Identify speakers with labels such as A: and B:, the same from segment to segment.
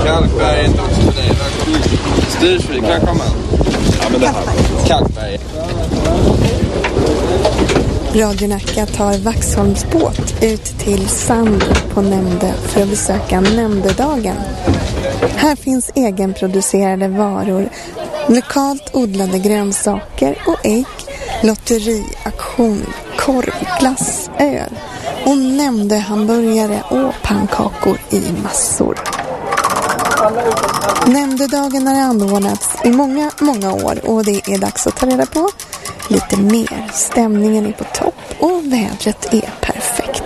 A: Kalkberg är inte också för dig. Styrsvik, kan komma. Ja, men det här. Kalkberg.
B: Radio Nacka tar Vaxholmsbåt ut till Sand på Nämnde för att besöka Nämndedagen. Här finns egenproducerade varor, lokalt odlade grönsaker och ägg, lotteriaktion, korvglass, öl och Nämnde hamburgare och pannkakor i massor. Nämndedagen har anordnats i många år och det är dags att ta reda på lite mer. Stämningen är på topp och vädret är perfekt.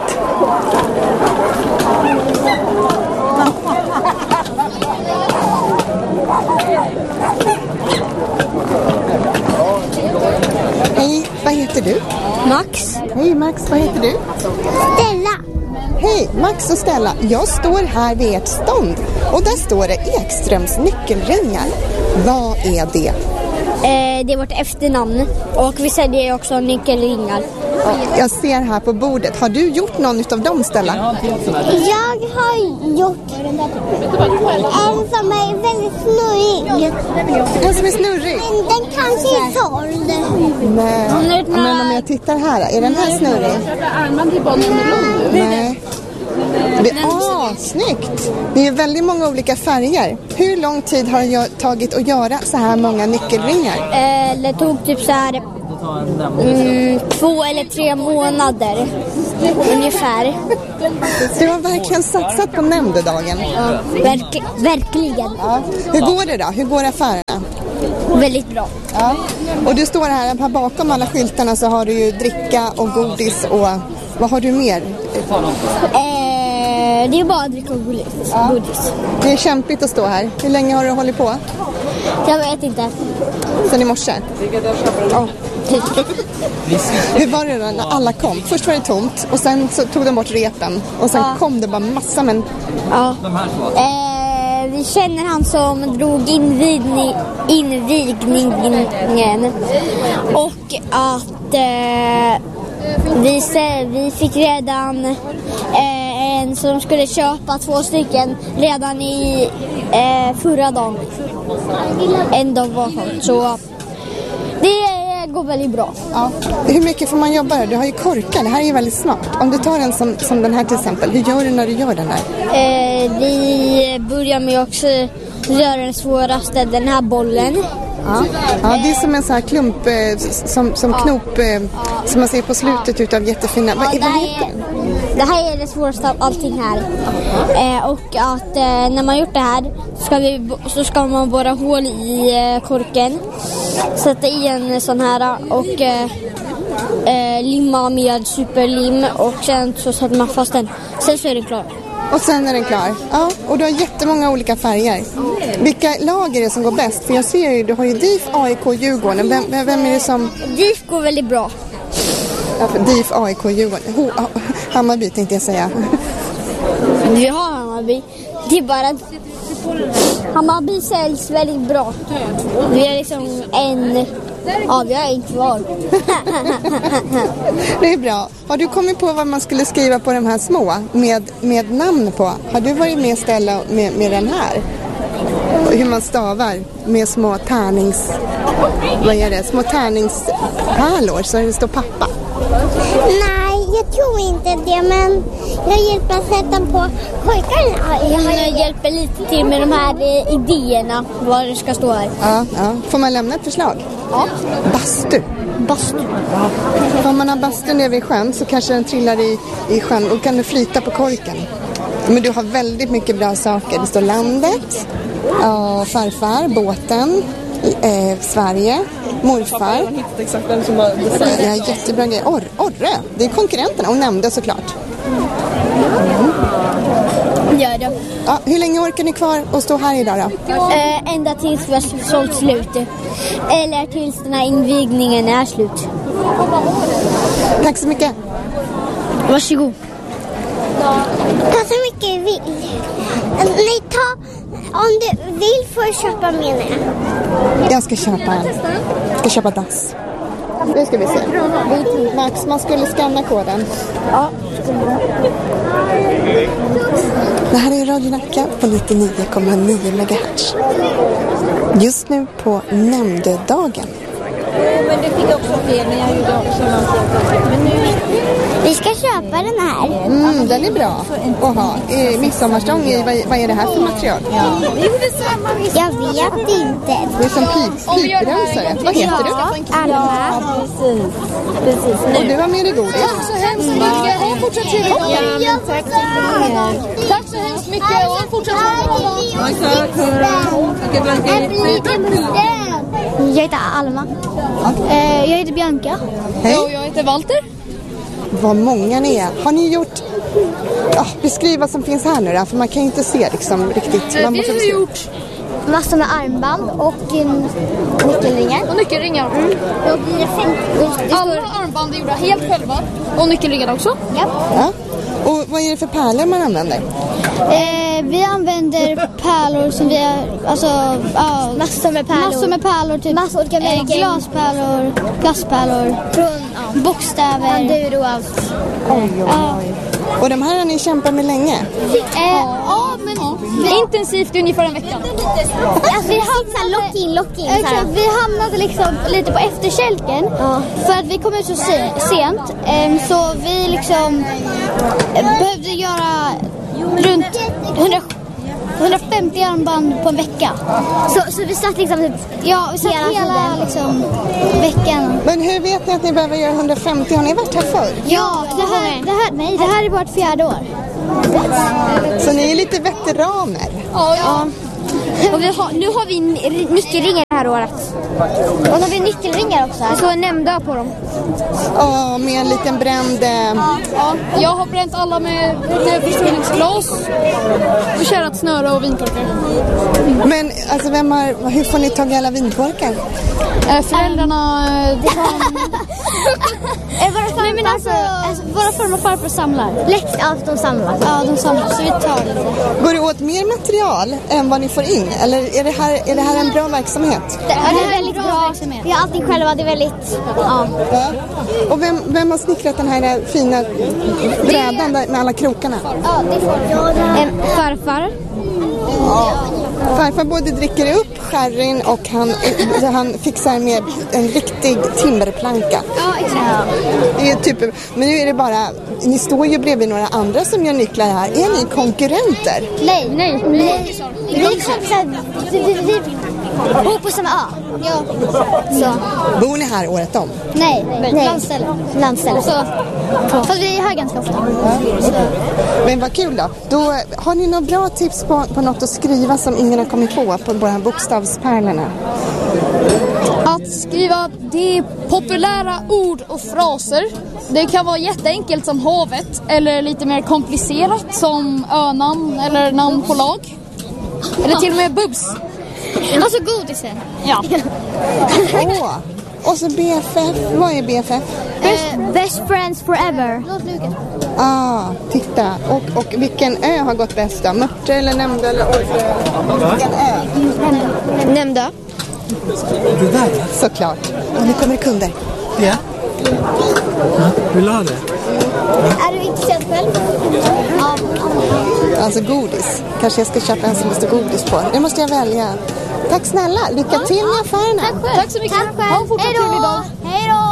B: Hej, vad heter du?
C: Max.
B: Hej Max, vad heter du?
C: Stella.
B: Hej, Max och Stella. Jag står här vid ert stånd och där står det Ekströms nyckelringar. Vad är det?
C: Det är vårt efternamn och vi säljer också nyckelringar.
B: Ja, jag ser här på bordet. Har du gjort någon av dem, Stella?
C: Jag har gjort en som är väldigt snurrig.
B: En som är snurrig?
C: Men den kanske är såld.
B: Nej, men om jag tittar här, är den här snurrig? Nej. Snyggt! Det är väldigt många olika färger. Hur lång tid har det tagit att göra så här många nyckelringar?
C: Det tog typ så här 2 eller 3 månader ungefär.
B: Du har verkligen satsat på Nämndedagen.
C: Ja, verkligen.
B: Ja. Hur går det då? Hur går affärerna?
C: Väldigt bra.
B: Ja. Och du står här bakom alla skyltarna så har du ju dricka och godis och vad har du mer?
C: Det är bara att dricka och godis.
B: Det är kämpigt att stå här. Hur länge har du hållit på?
C: Jag vet inte.
B: Sen i morse? Ja. Hur var det då när alla kom? Först var det tomt och sen så tog de bort repen och sen kom det bara massa men...
C: Ja. Vi känner han som drog invigningen och att vi fick redan en som skulle köpa 2 stycken redan i förra dagen. En dag var sånt. Så det går väldigt bra.
B: Ja. Hur mycket får man jobba här? Du har ju korkar, det här är ju väldigt smart. Om du tar en som den här till exempel, hur gör du när du gör den här?
C: Vi börjar med också göra den svåraste, den här bollen.
B: Ja, det är som en sån här klump, som knop, som man ser på slutet utav jättefina. Vad heter den?
C: Det här är det svåraste av allting här. Och att när man gjort det här så ska man borra hål i korken. Sätta i en sån här och limma med superlim och sen så sätter man fast den. Sen så är den klar.
B: Och sen är den klar. Ja, och du har jättemånga olika färger. Vilka lag är det som går bäst? För jag ser ju, du har ju DIF, AIK, Djurgården. Vem är det som...
C: DIF går väldigt bra.
B: Ja, DIF, AIK, Djurgården. Hammarby tänkte jag säga.
C: Vi har Hammarby. Det är bara att Hammarby säljs väldigt bra. Vi är liksom vi har en kvar.
B: Det är bra. Har du kommit på vad man skulle skriva på de här små med namn på? Har du varit med Stella med den här? Hur man stavar med små små tärningspärlor så det står pappa.
C: Nej, jag tror inte det, men jag hjälper att sätta på korkarna. Jag hjälper lite till med de här idéerna, vad det ska stå här.
B: Ja. Får man lämna ett förslag?
C: Ja.
B: Bastu. Om man har bastu nere vid sjön så kanske den trillar i sjön och kan du flyta på korken. Men du har väldigt mycket bra saker. Det står landet, farfar, båten, Sverige, morfar. Ja, jättebra grej. Orre, det är konkurrenterna och Nämnde såklart.
C: Gör det.
B: Ja, hur länge orkar ni kvar att stå här idag då?
C: Ända tills vi har sålt slut. Eller tills den här invigningen är slut.
B: Tack så mycket.
C: Varsågod. Ta så mycket du vill. Om du vill får du köpa med mig.
B: Jag ska köpa en. Jag ska köpa dass. Nu ska vi se. Max, man skulle scanna koden.
C: Ja.
B: Det här är Radio Nacka på 99,9 MHz. Just nu på nämndedagen.
D: Men det fick också fel när jag gjorde också någonting.
C: Vi ska köpa den här.
B: Den är bra att ha. Midsommarstång i, vad är det här för material?
C: Jag vet inte.
B: Det är som piprensare. Vad heter du?
C: Alma.
D: Precis.
B: Och du har med dig godis.
D: Tack så hemskt mycket. Ha en fortsatt trevlig dag. Tack så hemskt mycket. Och en fortsatt trevlig dag.
C: Jag heter Alma. Jag heter Bianca.
B: Hej.
D: Och jag heter Walter.
B: Vad många ni är. Har ni gjort... beskriv vad som finns här nu då, för man kan ju inte se liksom riktigt.
D: Vi har gjort
C: massor med armband och nyckelringar.
D: och nyckelringar. Alla armband är gjorda helt själva. Och nyckelringar också.
B: Ja. Och vad är det för pärlor man använder?
C: Vi använder pärlor som vi har, alltså massor med pärlor typ massor olika glaspärlor, glasspärlor, bokstäver, dur och allt.
B: Och de här har ni kämpat med länge?
D: Men intensivt ungefär en vecka.
C: Alltså vi hamnade lock-in. Exakt, vi hamnade liksom lite på efterkälken för att vi kom ut så sent. Så vi liksom behövde göra runt 150 armband på en vecka. Så vi satt liksom hela liksom veckan.
B: Men hur vet ni att ni behöver göra 150? Har ni varit här förr?
C: Ja, det här är vårt 4:e år.
B: Så ni är lite veteraner?
C: Ja. Och nu har vi nyckelringar det här året. Och nu har vi nyckelringar också. Det står nämnda på dem.
B: Ja, med en liten bränd...
D: Ja, jag har bränt alla med förstoringsglas och kärat snöre och vinkorkar.
B: Men alltså hur får ni tag i alla vinkorkar?
D: Föräldrarna...
C: Våra farmor och farfar samlar. De samlar. Ja, de samlar. Så vi tar lite.
B: Går det åt mer material än vad ni får in? Eller är det här en bra verksamhet?
C: Det är väldigt bra verksamhet. Vi har allting själva, det är väldigt... Ja.
B: Och vem har snickrat den här fina brädan med alla krokarna?
C: Ja, det får jag. Farfar.
B: Farfar både dricker upp sherryn och han fixar med en riktig timmerplanka.
C: Ja, exakt.
B: Det är typ, men nu är det bara, ni står ju bredvid några andra som gör nycklar här. Är ni konkurrenter?
C: Nej. Vi bor på samma ö. Ja. Så.
B: Bor ni här året om?
C: Nej. Landställe. Så. Fast vi är här ganska ofta.
B: Ja. Men vad kul då har ni några bra tips på något att skriva som ingen har kommit på våra bokstavspärlorna?
D: Att skriva de populära ord och fraser. Det kan vara jätteenkelt som havet eller lite mer komplicerat som önamn eller namn på lag. Eller till och med bubs.
C: Alltså godisen.
D: Ja.
B: Och så BFF. Vad är BFF?
C: Best friends forever.
B: Titta. Och vilken ö har gått bäst då? Mörtre eller Nämnda eller vilken ö?
C: Nämnda.
E: Det där?
B: Såklart. Och nu kommer det kunder.
E: Ja. Vill du ha det?
C: Är du intresserad själv? Ja.
B: Alltså godis. Kanske jag ska köpa en som det står godis på. Det måste jag välja. Tack snälla. Lycka till med affärerna.
D: Tack så mycket. Ha en fortsatt trevlig dag.
C: Hej då.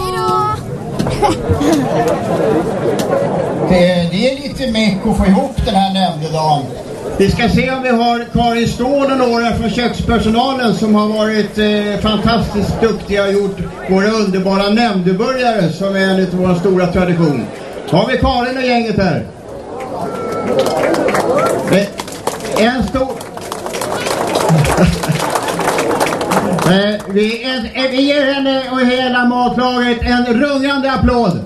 F: Det är lite meck att få ihop den här nämndedagen. Vi ska se om vi har Karin Ståhl och några från kökspersonalen som har varit fantastiskt duktiga och gjort våra underbara nämndeburgare som är en av våra stora tradition. Har vi Karin och gänget här? En stor... vi ger henne och hela matlaget en rungande applåd.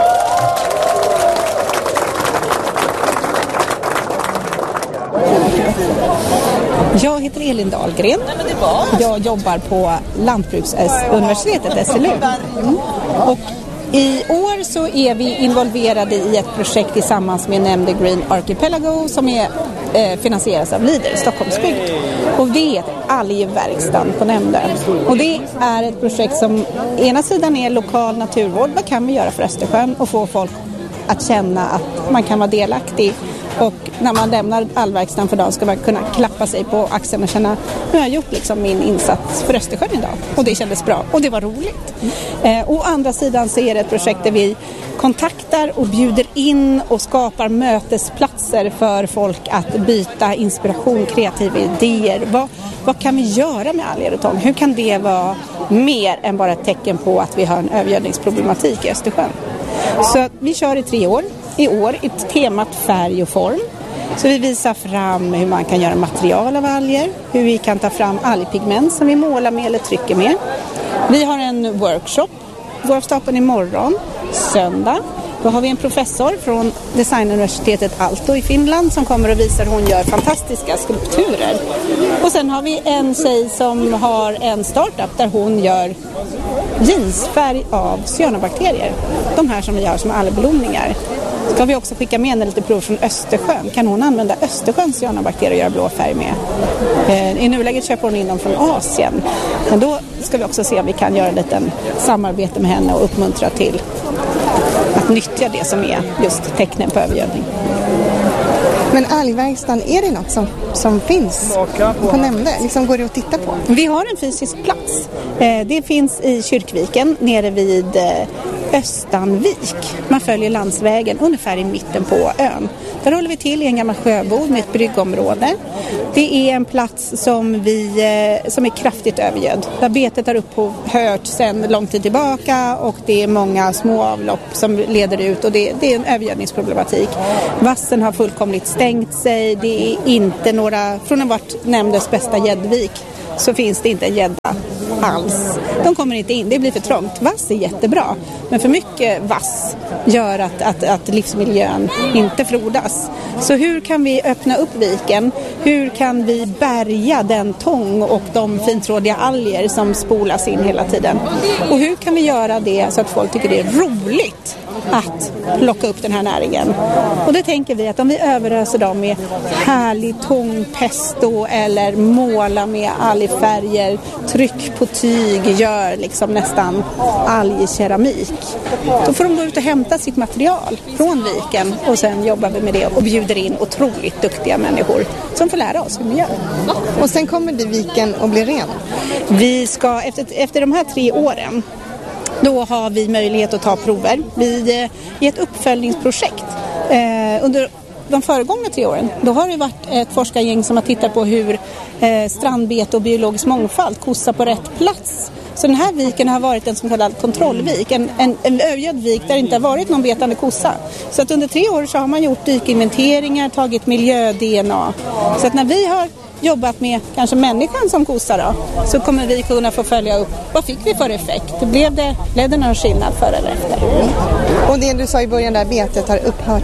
G: Jag heter Elin Dahlgren. Jag jobbar på Lantbruksuniversitetet, SLU. Och i år så är vi involverade i ett projekt tillsammans med Nämnde Green Archipelago som är finansieras av Leader, Stockholmsbygd. Och det är algverkstan på Nämnde. Och det är ett projekt som ena sidan är lokal naturvård. Vad kan vi göra för Östersjön och få folk att känna att man kan vara delaktig Och när man lämnar allverkstan för dagen ska man kunna klappa sig på axeln och känna, nu har jag gjort liksom min insats för Östersjön idag. Och det kändes bra och det var roligt. Å andra sidan så är det ett projekt där vi kontaktar och bjuder in och skapar mötesplatser för folk att byta inspiration, kreativa idéer. Vad kan vi göra med alger och tång? Hur kan det vara mer än bara ett tecken på att vi har en övergödningsproblematik i Östersjön? Så vi kör i 3 år. I år i temat färg och form. Så vi visar fram hur man kan göra material av alger, hur vi kan ta fram algpigment som vi målar med eller trycker med. Vi har en workshop, går av stapeln imorgon, söndag. Då har vi en professor från designuniversitetet Aalto i Finland som kommer och visar hur hon gör fantastiska skulpturer. Och sen har vi en tjej som har en startup där hon gör jeansfärg av cyanobakterier. De här som vi har som algblomningar. Ska vi också skicka med lite prov från Östersjön. Kan hon använda Östersjöns cyanobakterier och göra blå färg med? I nuläget köper hon in dem från Asien. Men då ska vi också se om vi kan göra ett litet samarbete med henne och uppmuntra till att nyttja det som är just tecknen på övergödning.
B: Men algverkstan, är det något som finns på nämnde? Liksom går det att titta på?
G: Vi har en fysisk plats. Det finns i Kyrkviken nere vid Östanvik. Man följer landsvägen ungefär i mitten på ön. Där håller vi till i en gammal sjöbod med ett bryggområde. Det är en plats som är kraftigt övergödd. Där betet har upphört sedan lång tid tillbaka och det är många små avlopp som leder ut och det är en övergödningsproblematik. Vassen har fullkomligt stängt sig. Det är inte några, från en vart nämndes bästa gäddvik så finns det inte en gädda alls. De kommer inte in, det blir för trångt. Vass är jättebra, men för mycket vass gör att livsmiljön inte frodas. Så hur kan vi öppna upp viken? Hur kan vi bärga den tång och de fintrådiga alger som spolas in hela tiden? Och hur kan vi göra det så att folk tycker det är roligt att plocka upp den här näringen? Och det tänker vi att om vi överöser dem med härlig tångpesto eller måla med algfärger, tryck på tyg, gör liksom nästan algkeramik. Då får de gå ut och hämta sitt material från viken och sen jobbar vi med det och bjuder in otroligt duktiga människor som får lära oss hur vi gör.
B: Och sen kommer det viken och blir ren?
G: Vi ska efter de här 3 åren då har vi möjlighet att ta prover. Vi i ett uppföljningsprojekt under de föregångna 3 åren. Då har det varit ett forskargäng som har tittat på hur strandbete och biologisk mångfald kossar på rätt plats. Så den här viken har varit en så kallad kontrollvik, en övergödd vik där det inte har varit någon betande kossa. Så att under 3 år så har man gjort dykinventeringar, tagit miljö-DNA. Så att när vi har jobbat med kanske människan som kossa då, så kommer vi kunna få följa upp vad fick vi för effekt. Blev det någon skillnad före eller efter?
B: Och det du sa i början där betet har upphört,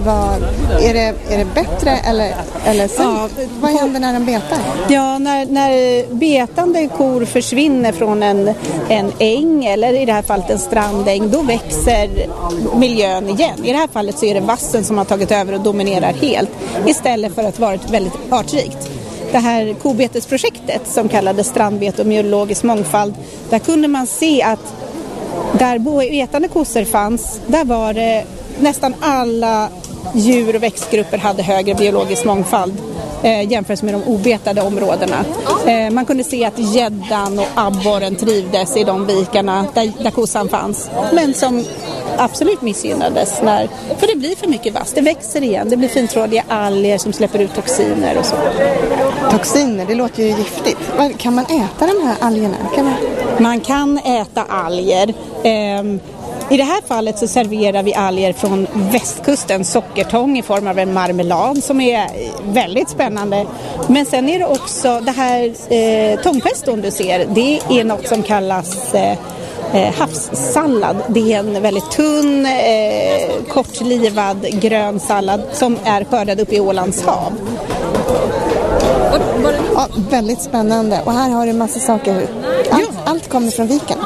B: är det bättre eller sämre? Ja, vad händer när de betar?
G: Ja, när betande kor försvinner från en äng eller i det här fallet en strandäng, då växer miljön igen. I det här fallet så är det vassen som har tagit över och dominerar helt istället för att vara väldigt artrikt. Det här kobetesprojektet som kallades strandbete och biologisk mångfald, där kunde man se att där betande kossor fanns, där var det nästan alla djur- och växtgrupper hade högre biologisk mångfald jämfört med de obetade områdena. Man kunde se att gäddan och abborren trivdes i de vikarna där kossan fanns, men som absolut missgynnades för det blir för mycket vass. Det växer igen, det blir fintrådiga alger som släpper ut toxiner och så.
B: Toxiner, det låter ju giftigt. Kan man äta de här algerna?
G: Man kan äta alger. I det här fallet så serverar vi alger från västkusten, sockertång i form av en marmelad som är väldigt spännande. Men sen är det också det här tångpeston du ser, det är något som kallas havssallad. Det är en väldigt tunn, kortlivad grön sallad som är skördad upp i Ålands hav.
B: Ja, väldigt spännande. Och här har du en massa saker. Allt kommer från viken.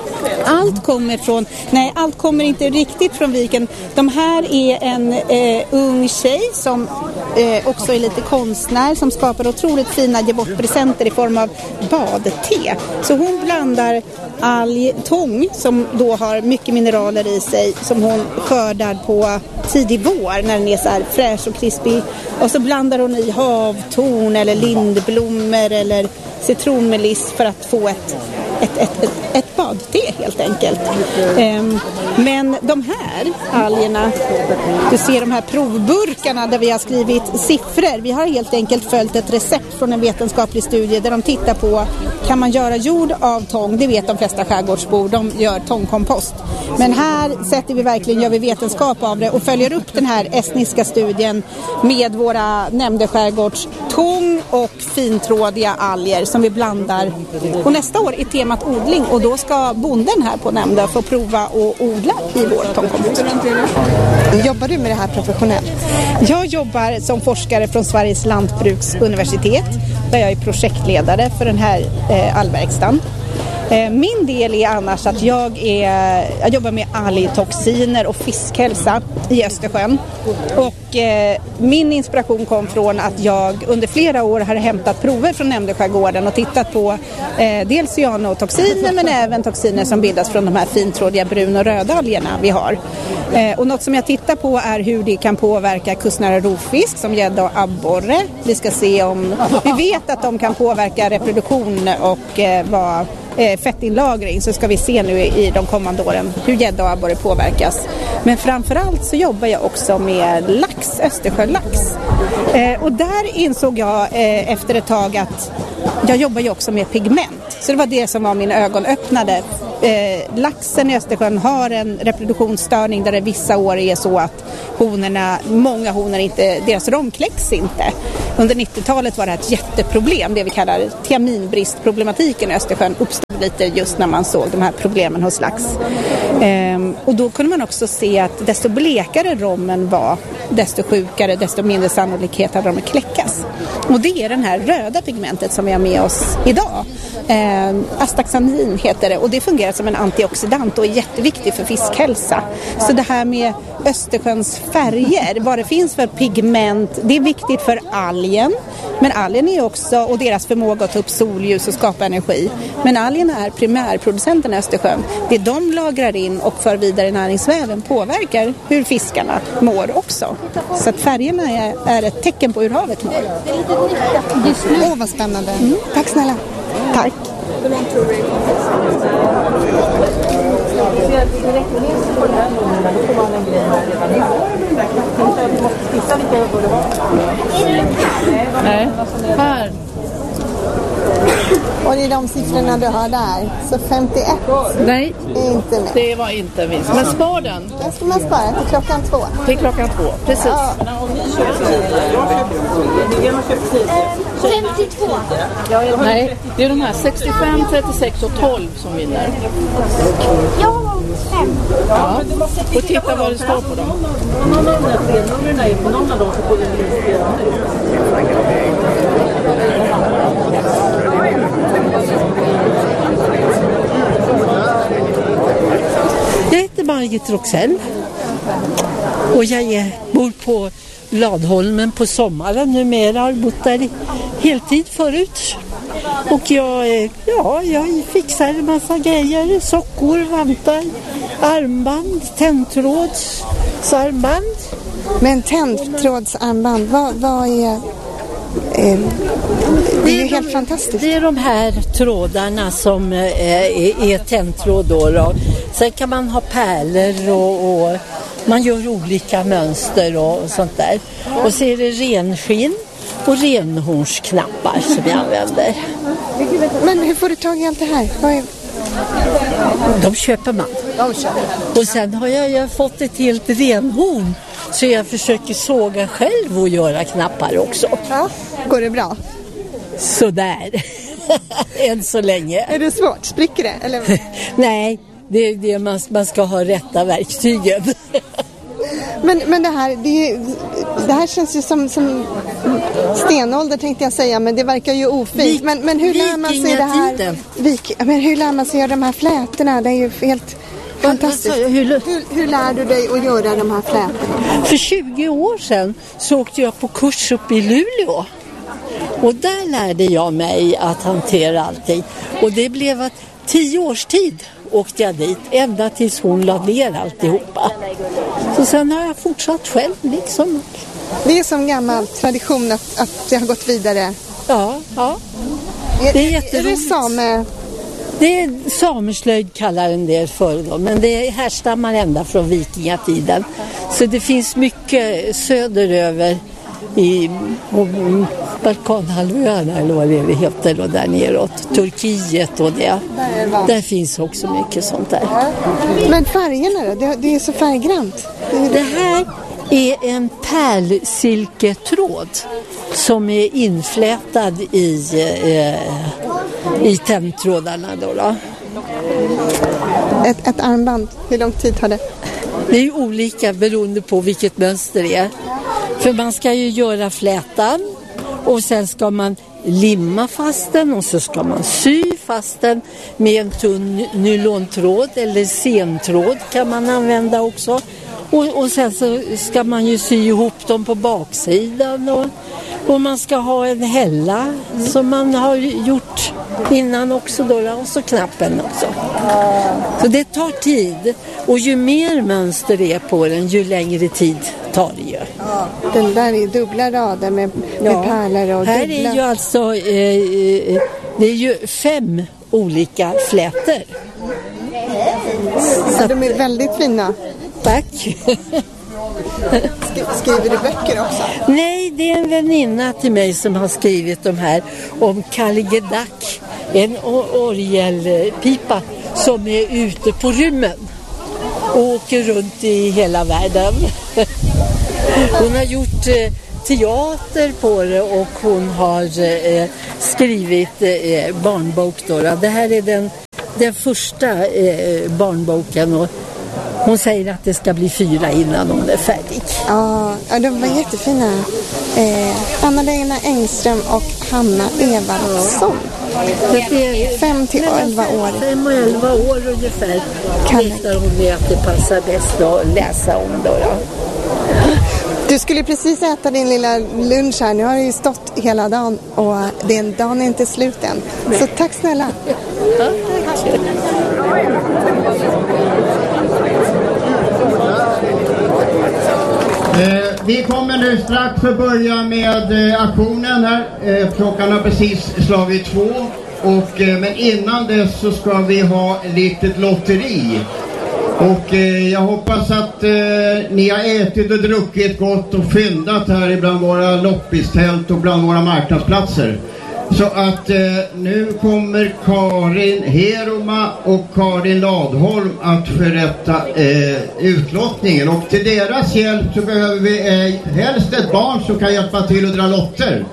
G: Allt kommer inte riktigt från viken. De här är en ung tjej som också är lite konstnär som skapar otroligt fina ge bort presenter i form av badte. Så hon blandar algtång som då har mycket mineraler i sig som hon skördar på tidig vår när den är så här fräsch och krispig. Och så blandar hon i havtorn eller lindblommor eller citronmeliss för att få ett badte helt enkelt. Men de här algerna, du ser de här provburkarna där vi har skrivit siffror. Vi har helt enkelt följt ett recept från en vetenskaplig studie där de tittar på, kan man göra jord av tång? Det vet de flesta skärgårdsbor, de gör tångkompost. Men här gör vi vetenskap av det och följer upp den här estniska studien med våra nämnde skärgårds tång och fintrådiga alger som vi blandar. Och nästa år är temat odling och då ska bonden här på nämnden få prova att odla i vår tångkompost.
B: Jobbar du med det här professionellt?
G: Jag jobbar som forskare från Sveriges lantbruksuniversitet där jag är projektledare för den här allverkstan. Min del är annars att jag jobbar med algtoxiner och fiskhälsa i Östersjön. Och min inspiration kom från att jag under flera år har hämtat prover från Nämndöskärgården och tittat på dels cyanotoxiner men även toxiner som bildas från de här fintrådiga brun- och röda algerna vi har. Och något som jag tittar på är hur det kan påverka kustnära rovfisk som gädda och abborre. Vi ska se om vi vet att de kan påverka reproduktion och fettinlagring, så ska vi se nu i de kommande åren hur gädda och abborre påverkas. Men framförallt så jobbar jag också med lax, Östersjölax. Och där insåg jag efter ett tag att jag jobbar ju också med pigment. Så det var det som var min ögonöppnade. Laxen i Östersjön har en reproduktionsstörning där det vissa år är så att många honor inte, deras rom kläcks inte. Under 90-talet var det ett jätteproblem, det vi kallar tiaminbristproblematiken i Östersjön uppstod lite just när man såg de här problemen hos lax. Och då kunde man också se att desto blekare rommen var, desto sjukare, desto mindre sannolikhet hade de att kläckas. Och det är den här röda pigmentet som vi har med oss idag. Astaxanthin heter det och det fungerar som en antioxidant och är jätteviktig för fiskhälsa. Så det här med Östersjöns färger, vad det finns för pigment, det är viktigt för algen. Men algen är också, och deras förmåga att ta upp solljus och skapa energi. Men algerna är primärproducenterna i Östersjön. Det de lagrar in och för vidare i näringsväven påverkar hur fiskarna mår också. Så att färgerna är ett tecken på hur havet mår.
B: Åh, vad spännande. Tack snälla.
G: Tack.
H: Nej, här.
B: Och det är de siffrorna du har där. Så 51
H: Nej,
B: är inte med.
H: det var inte minst. Men spar den.
B: Den ska man spara till klockan 2.
H: Till klockan 2, precis.
B: Ja.
C: 52.
H: Nej, det är de här 65, 36 och 12 som vinner.
C: Ja, 5.
H: Ja. Och titta vad det står på dem.
I: Jag heter Margit Roxell och jag bor på Ladholmen på sommaren numera. Har bott där i heltid förut. Och jag fixar en massa grejer, sockor, vantar, armband, tändtrådsarmband.
B: Men tändtrådsarmband, vad är... Det är ju helt fantastiskt.
I: Det är de här trådarna som är tändtråd då. Sen kan man ha pärlor och man gör olika mönster och sånt där. Och så är det renskinn och renhornsknappar som jag använder.
B: Men hur får du tag i allt det här?
I: De köper man. Och sen har jag fått ett helt renhorn. Så jag försöker såga själv och göra knappar också.
B: Ja, går det bra?
I: Sådär. Än så länge.
B: Är det svårt? Spricker det? Eller?
I: Nej, det man ska ha rätta verktygen.
B: Men det här känns ju som stenålder tänkte jag säga, men det verkar ju ofint. Men hur lär man sig det här? Men hur lär man sig göra de här flätorna? Det är ju Fantastiskt. Hur lär du dig att göra de här flätorna?
I: För 20 år sedan så åkte jag på kurs upp i Luleå. Och där lärde jag mig att hantera allting. Och det blev att 10 års tid åkte jag dit. Ända tills hon lade ner alltihopa. Så sen har jag fortsatt själv liksom.
B: Det är som gammal tradition att det har gått vidare.
I: Ja. Det är jätteroligt. Det är sameslöjd kallar en del för dem, men det härstammar ända från vikingatiden. Så det finns mycket söderöver i Balkanhalvöarna eller vad det heter och där neråt. Turkiet och det. Där finns också mycket sånt där.
B: Men färgerna då? Det är så färggrant.
I: Det här är en pärlsilketråd som är inflätad i tändtrådarna då.
B: Ett armband, hur lång tid tar det?
I: Det är ju olika beroende på vilket mönster det är. För man ska ju göra flätan och sen ska man limma fast den och så ska man sy fast den med en tunn nylontråd eller sentråd kan man använda också. Och sen så ska man ju sy ihop dem på baksidan och man ska ha en hälla som man har gjort innan också då, och så knappen också. Så det tar tid och ju mer mönster det är på den ju längre tid tar det ju.
B: Ja, den där är dubbla rader med pärlor och
I: här
B: dubbla.
I: Är ju alltså det är ju 5 olika flätor.
B: Så de är väldigt fina.
I: Tack.
B: Skriver du böcker också?
I: Nej, det är en väninna till mig som har skrivit de här om Kalgedak, en orgelpipa som är ute på rymmen och åker runt i hela världen. Hon har gjort teater på det och hon har skrivit barnbok då. Det här är den första barnboken och hon säger att det ska bli 4 innan hon är färdig.
B: Ja, de var jättefina. Anna-Lena Engström och Hanna Evaldsson. 5 till 11 år.
I: 5 och 11 år ungefär. Vetar hon det att det passar bäst att läsa om då.
B: Du skulle precis äta din lilla lunch här. Nu har du ju stått hela dagen och dagen är inte slut än. Så tack snälla.
I: Ja, tack.
F: Vi kommer nu strax att börja med aktionen här. Klockan har precis slagit 2. Men innan dess så ska vi ha ett litet lotteri. Och jag hoppas att ni har ätit och druckit gott och fyndat här bland våra loppistält och bland våra marknadsplatser. Så att nu kommer Karin Heroma och Karin Ladholm att förrätta utlottningen. Och till deras hjälp så behöver vi helst ett barn som kan hjälpa till att dra lotter.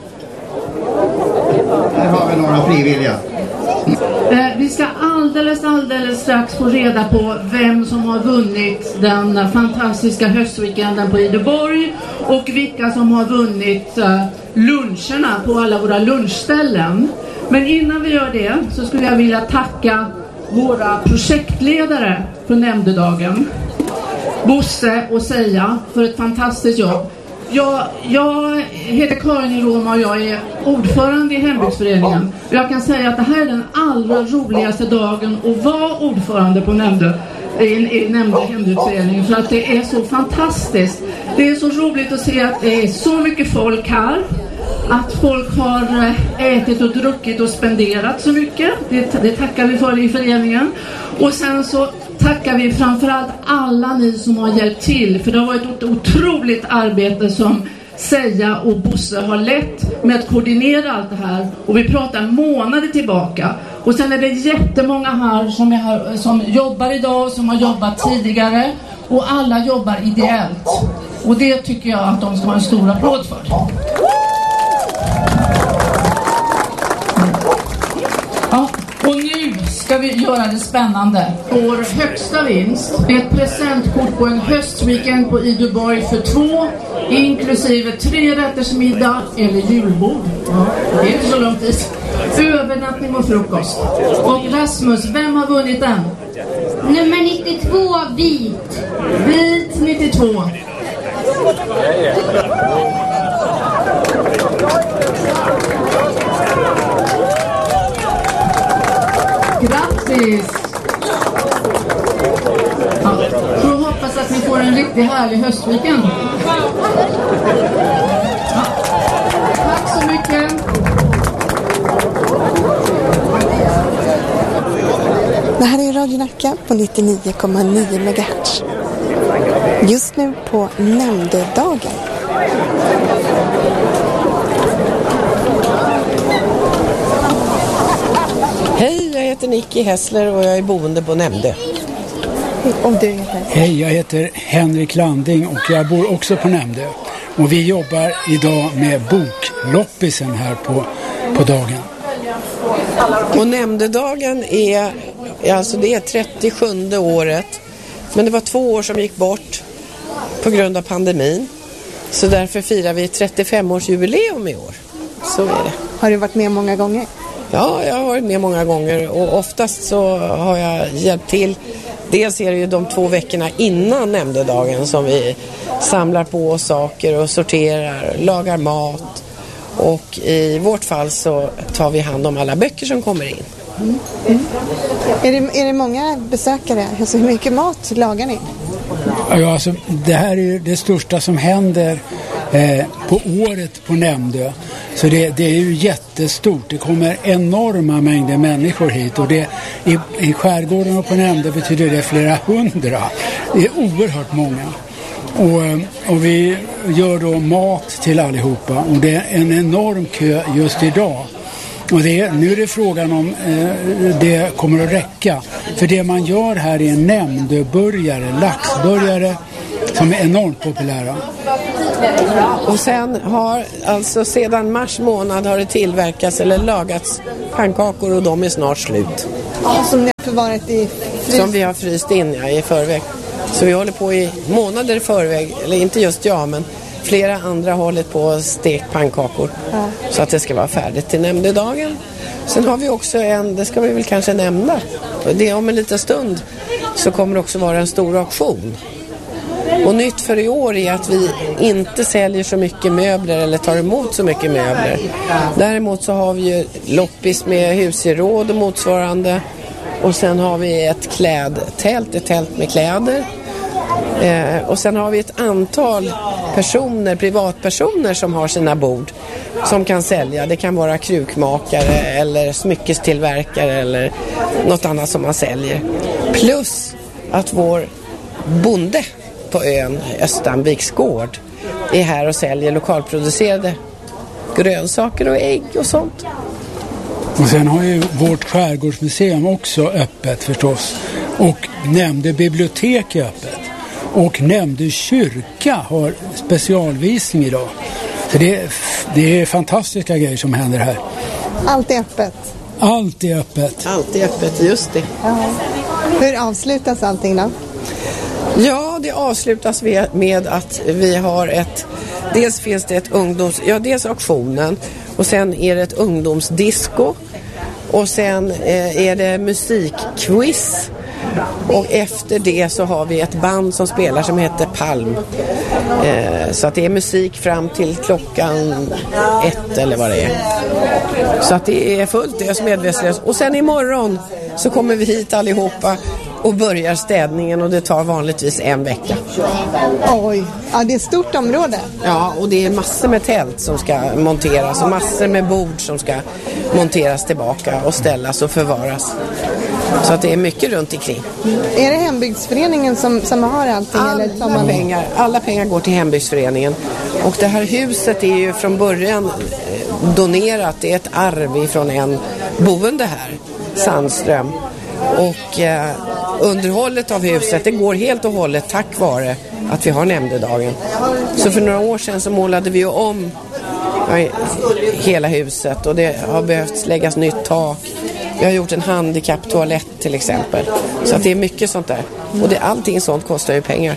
F: Här har vi några frivilliga.
H: Vi ska alldeles strax få reda på vem som har vunnit den fantastiska höstweekenden på Ideborg och vilka som har vunnit luncherna på alla våra lunchställen. Men innan vi gör det så skulle jag vilja tacka våra projektledare för nämndedagen, Bosse och Seja, för ett fantastiskt jobb. Jag heter Karin Heroma och jag är ordförande i hembygdsföreningen. Jag kan säga att det här är den allra roligaste dagen att vara ordförande på nämnde hembygdsföreningen, för att det är så fantastiskt. Det är så roligt att se att det är så mycket folk här. Att folk har ätit och druckit och spenderat så mycket. Det tackar vi för i föreningen. Och sen så tackar vi framförallt alla ni som har hjälpt till. För det har varit ett otroligt arbete som Seja och Bosse har lett med att koordinera allt det här. Och vi pratar månader tillbaka. Och sen är det jättemånga här som jobbar idag, som har jobbat tidigare. Och alla jobbar ideellt. Och det tycker jag att de ska ha en stor applåd för. Ja, och nu ska vi göra det spännande. Vår högsta vinst är ett presentkort på en höstweekend på Ideborg för 2, inklusive 3 rätters middag eller julbord. Ja, det är inte så lång tid. Övernattning och frukost. Och Rasmus, vem har vunnit den?
J: Nummer 92, vit.
H: Vit 92. Grattis! Ja, så hoppas att ni får en riktigt härlig höstweekend. Ja. Tack så mycket!
B: Det här är Radio Nacka på 99,9 MHz. Just nu på nämndedagen.
K: Hej, jag heter Nicky Hessler och jag är boende på Nämnde.
B: Och du heter?
L: Hej, jag heter Henrik Landing och jag bor också på Nämnde. Och vi jobbar idag med bokloppisen här på dagen.
K: Och Nämndedagen är, alltså det är 37:e året. Men det var 2 år som gick bort på grund av pandemin. Så därför firar vi 35-årsjubileum i år. Så är det.
B: Har du varit med många gånger?
K: Ja, jag har varit med många gånger och oftast så har jag hjälpt till. Dels är det ju de 2 veckorna innan Nämndedagen som vi samlar på saker och sorterar, lagar mat. Och i vårt fall så tar vi hand om alla böcker som kommer in.
B: Mm. Mm. Är det många besökare? Alltså, hur mycket mat lagar ni?
L: Ja, alltså, det här är det största som händer på året på Nämndö. Så det är ju jättestort. Det kommer enorma mängder människor hit. Och i skärgården och på Nämndö betyder det flera hundra. Det är oerhört många. Och vi gör då mat till allihopa. Och det är en enorm kö just idag. Och nu är det frågan om det kommer att räcka. För det man gör här är nämndburgare, laxburgare som är enormt populära.
K: Och sen alltså sedan mars månad har det tillverkats eller lagats pannkakor och de är snart slut.
B: Ja, som ni har förvarat i frys?
K: Som vi har fryst in i förväg. Så vi håller på i månader i förväg, eller inte just jag men flera andra har hållit på att steka pannkakor. Ja. Så att det ska vara färdigt till Nämndedagen. Sen har vi också det ska vi väl kanske nämna. Det om en liten stund så kommer det också vara en stor auktion. Och nytt för i år är att vi inte säljer så mycket möbler eller tar emot så mycket möbler. Däremot så har vi ju loppis med husgeråd och motsvarande. Och sen har vi ett tält med kläder. Och sen har vi ett antal privatpersoner som har sina bord som kan sälja. Det kan vara krukmakare eller smyckestillverkare eller något annat som man säljer. Plus att vår bonde på ön Östanviks gård är här och säljer lokalproducerade grönsaker och ägg och sånt.
L: Och sen har ju vårt skärgårdsmuseum också öppet förstås. Och Nämnde bibliotek är öppet. Och Nämnde kyrka har specialvisning idag. Så det är fantastiska grejer som händer här.
B: Allt är öppet?
L: Allt är öppet.
K: Allt är öppet, just det.
B: Ja. Hur avslutas allting då?
K: Ja, det avslutas med att vi har dels finns det ett dels auktionen och sen är det ett ungdomsdisco och sen är det musikquiz och efter det så har vi ett band som spelar som heter Palm. Så att det är musik fram till klockan 1 eller vad det är. Så att det är fullt ös medvetslöst. Och sen imorgon så kommer vi hit allihopa och börjar städningen och det tar vanligtvis 1 vecka.
B: Oj, ja, det är ett stort område.
K: Ja, och det är massor med tält som ska monteras och massor med bord som ska monteras tillbaka och ställas och förvaras. Så att det är mycket runt omkring.
B: Är det hembygdsföreningen som har allting?
K: Alla pengar går till hembygdsföreningen. Och det här huset är ju från början donerat. Det är ett arv från en boende här, Sandström. Och underhållet av huset det går helt och hållet tack vare att vi har Nämndedagen. Så för några år sedan så målade vi om hela huset och det har behövt läggas nytt tak. Vi har gjort en handikapptoalett till exempel. Så att det är mycket sånt där. Och allting sånt kostar ju pengar.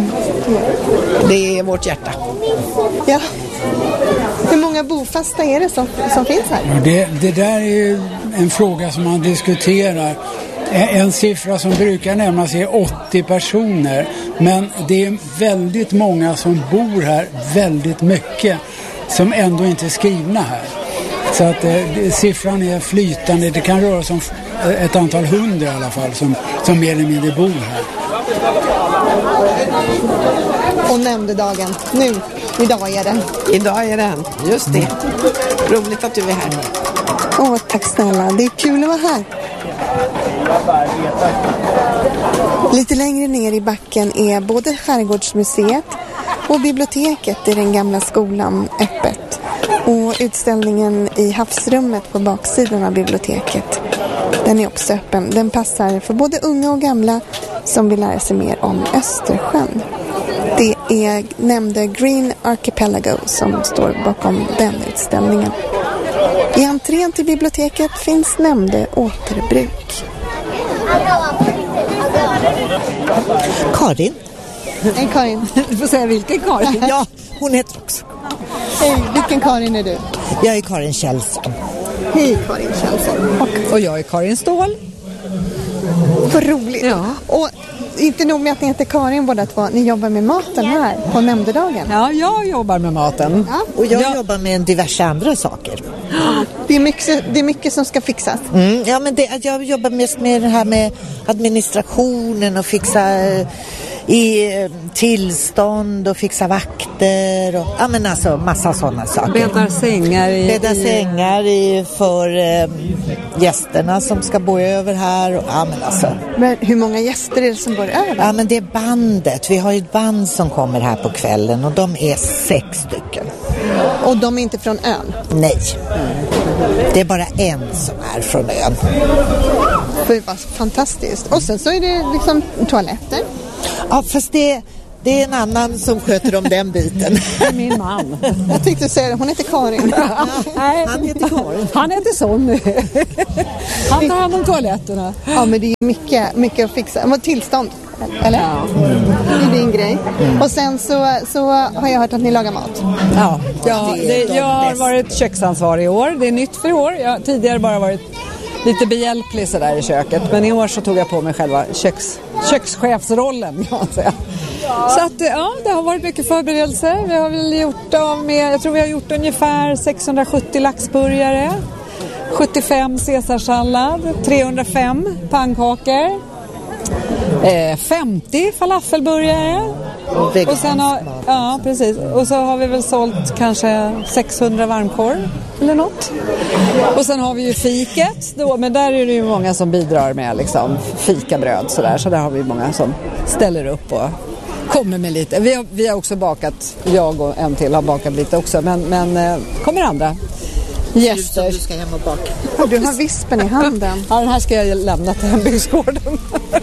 K: Det är vårt hjärta.
B: Ja. Hur många bofasta är det som finns här?
L: Det där är ju en fråga som man diskuterar. En siffra som brukar nämnas är 80 personer. Men det är väldigt många som bor här, väldigt mycket, som ändå inte är skrivna här. Så att siffran är flytande. Det kan röra sig om ett antal hundra i alla fall som mer eller mindre bor här.
B: Och nämndedagen. Idag är den.
K: Idag är den, just det. Roligt att du är här.
B: Tack snälla. Det är kul att vara här. Lite längre ner i backen är både Skärgårdsmuseet och biblioteket i den gamla skolan öppet. Och utställningen i havsrummet på baksidan av biblioteket, den är också öppen. Den passar för både unga och gamla som vill lära sig mer om Östersjön. Det är nämnde Green Archipelago som står bakom den utställningen. I entrén till biblioteket finns nämnde återbruk.
M: Karin.
B: Karin.
M: Du får säga vilken Karin. Ja, hon heter också.
B: Hej, vilken Karin är du?
M: Jag är Karin Kjellson.
B: Hej Karin Kjellson.
M: Och jag är Karin Ståhl.
B: Vad roligt. Ja. Och inte nog med att ni heter Karin båda två, ni jobbar med maten här på nämndedagen.
M: Ja, jag jobbar med maten. Ja. Och jag jobbar med diverse andra saker.
B: Det är mycket som ska fixas.
M: Ja, men jag jobbar mest med det här med administrationen och fixa i tillstånd och fixa vakter och alltså massa sådana saker.
N: Bäddar sängar
M: för gästerna som ska bo över här och
B: Men hur många gäster är det som bor över?
M: Ja, men det är bandet. Vi har ju ett band som kommer här på kvällen och de är 6 stycken.
B: Och de är inte från ön?
M: Nej. Det är bara en som är från ön.
B: Det var fantastiskt. Och sen så är det liksom toaletter.
M: Ja, fast det är en annan som sköter om den biten.
N: Det är min man.
B: Jag tänkte säga det, hon heter Karin.
N: Nej, han heter Karin. Han heter Sonny. Han tar hand om toaletterna.
B: Ja, men det är mycket att fixa. Vad tillstånd, eller? Ja. Det är din grej. Och sen så har jag hört att ni lagar mat.
N: Ja, jag har varit köksansvarig i år. Det är nytt för i år. Jag har tidigare bara varit lite behjälplig sådär i köket. Men i år så tog jag på mig själva kökschefsrollen, kan man säga. Så att det har varit mycket förberedelser. Vi har väl gjort jag tror vi har gjort ungefär 670 laxburgare, 75 caesarsallad, 305 pannkakor, 50 falafelburgare. Och sen precis. Och så har vi väl sålt kanske 600 varmkorv eller något. Och sen har vi ju fiket då, men där är det ju många som bidrar med liksom fikabröd sådär, så där har vi många som ställer upp och kommer med lite. Vi har också bakat, jag och en till har bakat lite också, men kommer andra gäster.
M: Du ska hem och baka.
B: Du har vispen i handen.
N: Ja, den här ska jag lämna till hembygdsgården.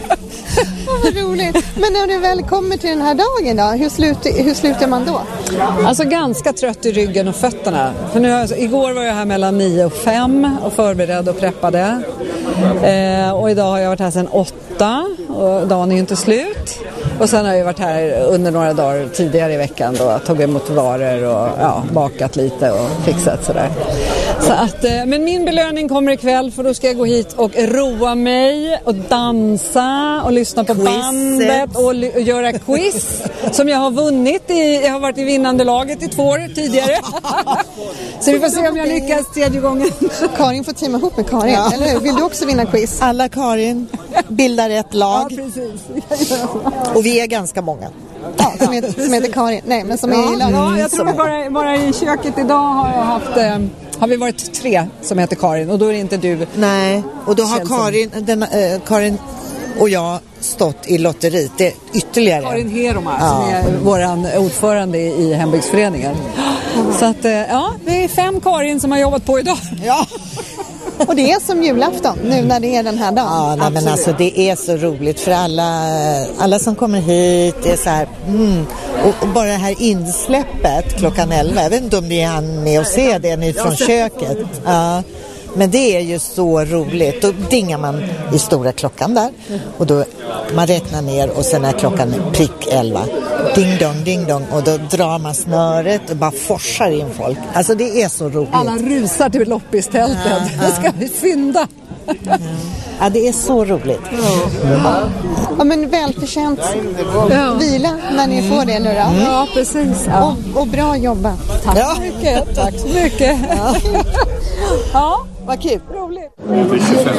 B: Vad roligt. Men när du väl kommer till den här dagen då, hur slutar man då?
N: Alltså ganska trött i ryggen och fötterna. För igår var jag här mellan 9 och 5 och förberedde och preppade. Och idag har jag varit här sedan 8 och dagen är ju inte slut. Och sen har jag varit här under några dagar tidigare i veckan då, tagit emot varor och bakat lite och fixat sådär. Så att, men min belöning kommer ikväll, för då ska jag gå hit och roa mig och dansa och lyssna på bandet och göra quiz som jag har vunnit jag har varit i vinnande laget i 2 år tidigare. Så vi får se om jag lyckas 3:e gången.
B: Karin får teama ihop med Karin, eller hur? Vill du också vinna quiz?
M: Alla Karin bildar ett lag.
N: Ja, precis.
M: Och vi är ganska många.
B: Ja, som heter Karin. Nej, men som är i laget.
N: Ja, jag tror bara i köket idag har vi varit 3 som heter Karin, och då är det inte du.
M: Nej, och då har Karin och jag stått i lotteriet. Det är ytterligare.
N: Karin Heroma som är våran ordförande i hembygdsföreningen. Så att vi är 5 Karin som har jobbat på idag.
M: Ja.
B: Och det är som julafton nu när det är den här dagen.
M: Ja, men alltså det är så roligt för alla som kommer hit. Det är så här, och bara det här insläppet klockan 11. Jag vet inte om ni hann med att se det ni från köket. Ja. Men det är ju så roligt. Då dingar man i stora klockan där. Och då man räknar ner och sen är klockan prick 11. Ding dong. Och då drar man snöret och bara forsar in folk. Alltså det är så roligt.
N: Alla rusar till loppistältet. Det ska vi fynda.
M: Ja, det är så roligt.
B: Ja, men välförtjänt vila när ni får det nu då.
N: Ja, precis. Ja.
B: Och bra jobbat.
N: Tack så mycket. Tack så mycket.
B: Ja, vad kul. Roligt.
F: För 25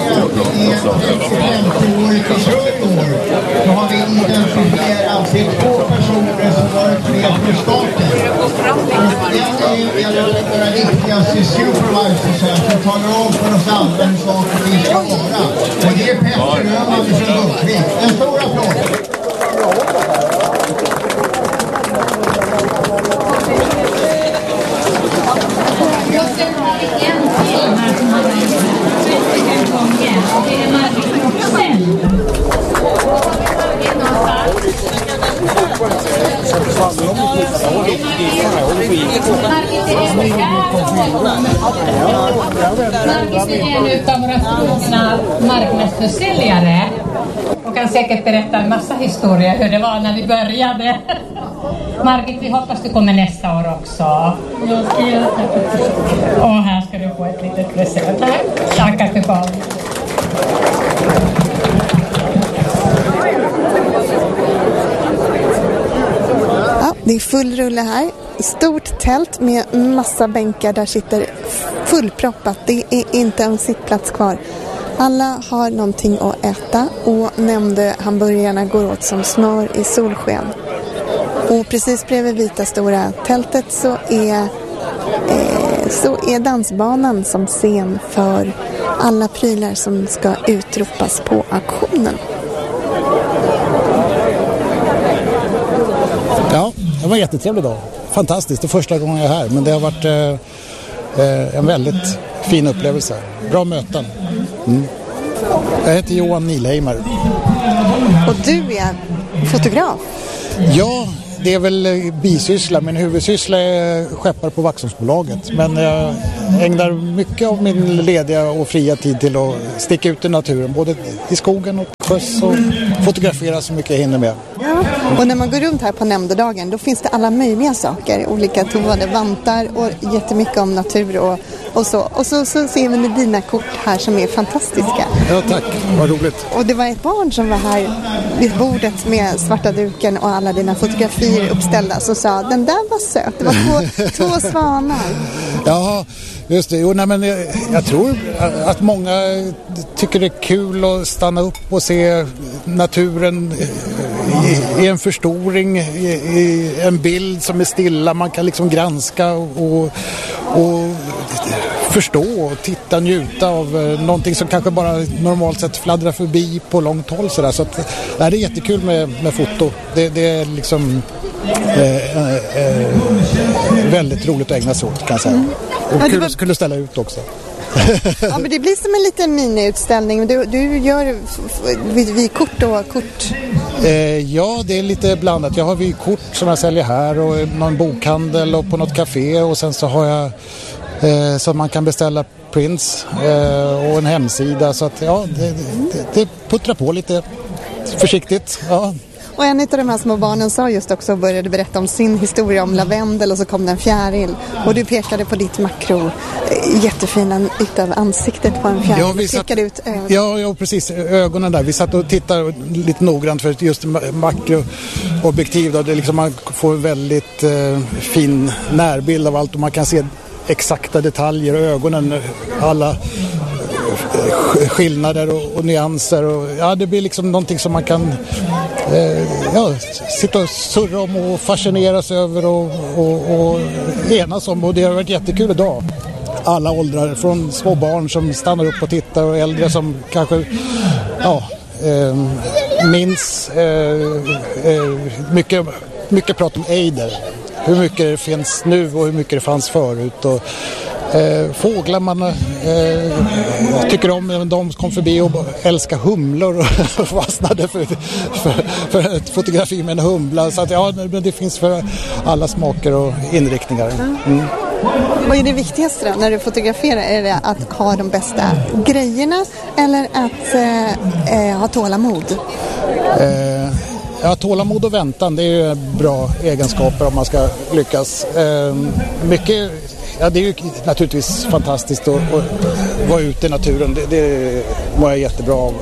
F: då har vi identifierat två personer som varit med på starten. En är våra viktigaste supervisors här som talar om för oss andra hur saker vi ska vara. Och det är Petter Öhman från Buckvik. En stor applåd!
O: Margit är en av våra trogna marknadsförsäljare och kan säkert berätta en massa historier hur det var när vi började. Margit, vi hoppas du kommer nästa år också. Och här ska du få ett litet present. Tackar för barn.
B: Ja, det är full rulle här. Stort tält med massa bänkar där sitter fullproppat. Det är inte en sittplats kvar. Alla har någonting att äta och nämnde hamburgarna går åt som smör i solsken. Och precis bredvid vita stora tältet så är dansbanan som scen för alla prylar som ska utropas på auktionen.
P: Ja, det var en jättetrevlig dag. Fantastiskt, det är första gången jag är här. Men det har varit en väldigt fin upplevelse. Bra möten. Mm. Jag heter Johan Nilheimar.
B: Och du är fotograf?
P: Ja, det är väl bisyssla. Min huvudsyssla är skeppare på Vaxholmsbolaget. Men jag ägnar mycket av min lediga och fria tid till att sticka ut i naturen. Både i skogen och sjöss och fotografera så mycket jag hinner med.
B: Ja. Och när man går runt här på nämndedagen då finns det alla möjliga saker. Olika tovade vantar och jättemycket om natur och så. Och så ser vi dina kort här som är fantastiska.
P: Ja, tack. Vad roligt.
B: Och det var ett barn som var här vid bordet med svarta duken och alla dina fotografier uppställda som sa den där var söt. Det var två svanar.
P: Ja, just det. Jo, nej, men jag tror att många tycker det är kul att stanna upp och se naturen i en förstoring, i en bild som är stilla. Man kan liksom granska och förstå och titta, njuta av någonting som kanske bara normalt sett fladdrar förbi på långt håll. Så att, det är jättekul med foto. Det är liksom väldigt roligt att ägna sig åt, kan jag säga. Och kul att ställa ut också.
B: Ja, men det blir som en liten miniutställning. Du gör vykort och kort.
P: Ja, det är lite blandat. Jag har vykort som jag säljer här och någon bokhandel och på något café. Och sen så har jag så man kan beställa prints och en hemsida. Så att ja, det puttrar på lite försiktigt. Ja.
B: Och en av de här små barnen sa just också och började berätta om sin historia om lavendel och så kom det en fjäril. Och du pekade på ditt makro, jättefina utav ansiktet på en fjäril.
P: Ja, vi satt, ut ögonen. Ja, precis. Ögonen där. Vi satt och tittade lite noggrant för just makroobjektiv. Då, det liksom, man får väldigt fin närbild av allt och man kan se exakta detaljer och ögonen, alla skillnader och nyanser och ja, det blir liksom någonting som man kan sitta och surra om och fascineras över och enas om, och det har varit jättekul idag. Alla åldrar, från små barn som stannar upp och tittar och äldre som kanske minns mycket prat om Eider. Hur mycket det finns nu och hur mycket det fanns förut och fåglar man tycker om, de kom förbi och älskar humlor och fastnade för ett fotografi med en humla, så att ja, det finns för alla smaker och inriktningar. Mm.
B: Vad är det viktigaste då när du fotograferar? Är det att ha de bästa grejerna eller att ha tålamod?
P: Ja, tålamod och väntan, det är ju bra egenskaper om man ska lyckas. Mycket Ja, det är ju naturligtvis fantastiskt att vara ute i naturen. Det mår jag jättebra av.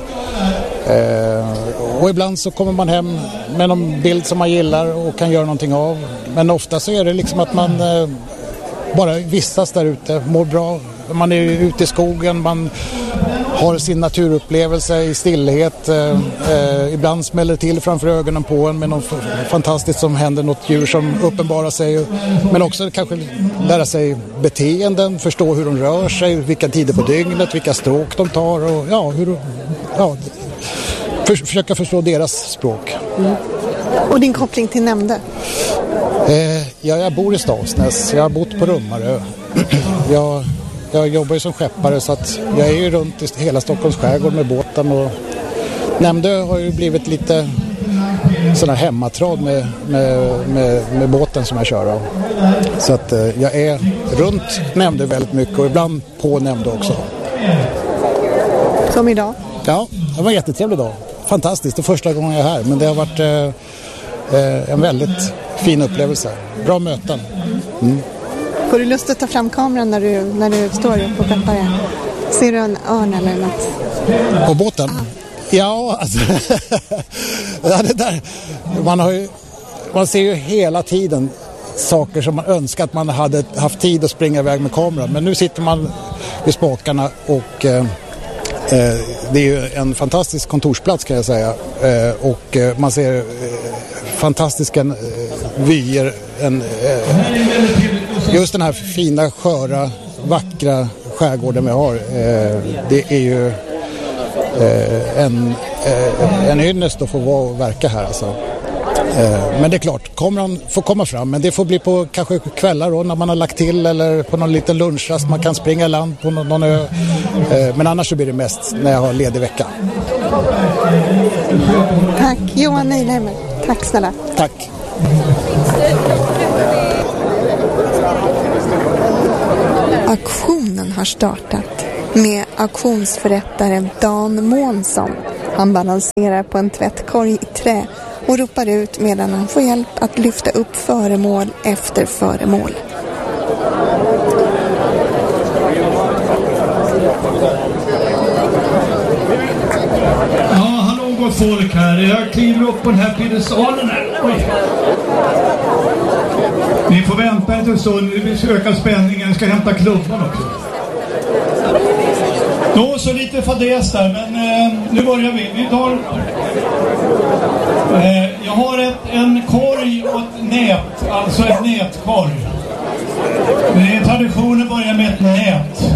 P: Och ibland så kommer man hem med någon bild som man gillar och kan göra någonting av. Men ofta så är det liksom att man bara vistas där ute, mår bra. Man är ute i skogen, man har sin naturupplevelse i stillhet. Ibland smäller till framför ögonen på en med något fantastiskt som händer, något djur som uppenbarar sig. Men också kanske lära sig beteenden, förstå hur de rör sig, vilka tider på dygnet, vilka stråk de tar och försöka förstå deras språk.
B: Mm. Och din koppling till Nämndö?
P: Jag bor i Stavsnäs, jag har bott på Rummarö. Jag jobbar ju som skeppare så att jag är ju runt i hela Stockholms skärgård med båten och Nämndö har ju blivit lite sån här hemmatrad med båten som jag kör av. Så att jag är runt Nämndö väldigt mycket och ibland på Nämndö också.
B: Som idag?
P: Ja, det var en jättetrevlig dag. Fantastiskt, det är första gången jag är här men det har varit en väldigt fin upplevelse. Bra möten. Mm.
B: Får du lust att ta fram kameran när du står upp och peppar? Ser du en örn eller något?
P: På båten? Ja, alltså ja, det där. Man ser ju hela tiden saker som man önskar att man hade haft tid att springa iväg med kameran. Men nu sitter man vid spakarna och det är ju en fantastisk kontorsplats kan jag säga. Och man ser fantastiska vyer. Just den här fina, sköra, vackra skärgården vi har. Det är ju en ynnest att få vara och verka här alltså. Men det är klart, kameran får komma fram men det får bli på kanske kvällar då när man har lagt till eller på någon liten lunchrast man kan springa i land på någon ö. Men annars så blir det mest när jag har ledig vecka.
B: Tack Johan Neilheimer. Tack snälla.
P: Tack.
B: Auktionen har startat med auktionsförrättare Dan Månsson. Han balanserar på en tvättkorg i trä och ropar ut medan han får hjälp att lyfta upp föremål efter föremål.
Q: Ja, hallå gott folk här. Jag kliver upp på den här piedestalen här. Oj. Ni får vänta en stund, vi vill öka spänningen, jag ska hämta klubban också. Då så lite fadäs där, men nu börjar vi. Jag har en korg och ett nät, alltså ett nätkorg. Det är en tradition att börja med ett nät.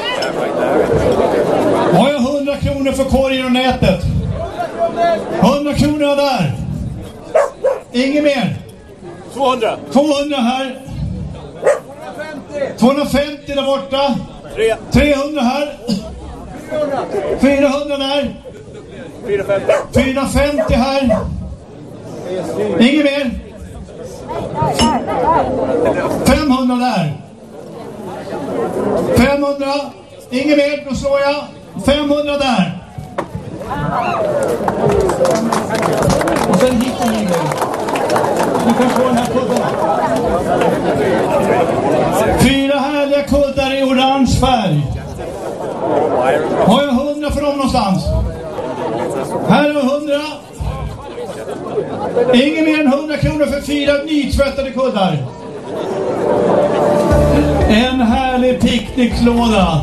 Q: Har jag 100 kronor för korgen och nätet? 100 kronor där. Inget mer. 200 här. 250 där borta. 300 här. 400 där. 450 här. Inget mer. 500 där. 500. Inget mer, då slår jag. 500 där. Och sen hittar ni det. Du kan få den här kuddarna. 4 härliga kuddar i orange färg. Har jag 100 för dem någonstans? Här har jag 100. Ingen mer än 100 kronor för 4 nytvättade kuddar. En härlig picknicklåda